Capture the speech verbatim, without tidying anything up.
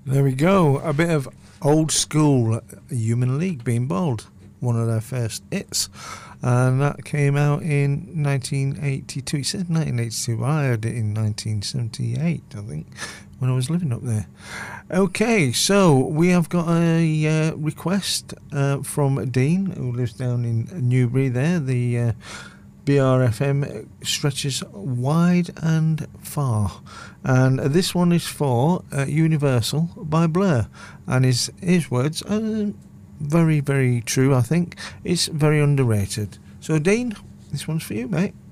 There we go. A bit of old school Human League, Being Bold, one of their first hits. And that came out in nineteen eighty-two. It said nineteen eighty-two, but I heard it in nineteen seventy-eight, I think, when I was living up there. Okay, so we have got a uh, request uh, from Dean, who lives down in Newbury there. The uh, B R F M stretches wide and far. And this one is for uh, Universal by Blur. And his, his words are very, very true, I think. It's very underrated. So, Dean, this one's for you, mate.